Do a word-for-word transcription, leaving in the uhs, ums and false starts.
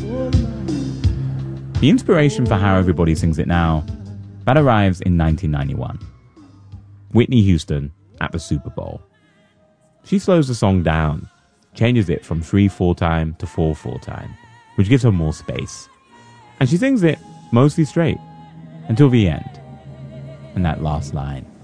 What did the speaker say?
The inspiration for how everybody sings it now, that arrives in nineteen ninety-one. Whitney Houston at the Super Bowl. She slows the song down, changes it from three four time to four four time, which gives her more space. And she sings it mostly straight until the end, and that last line.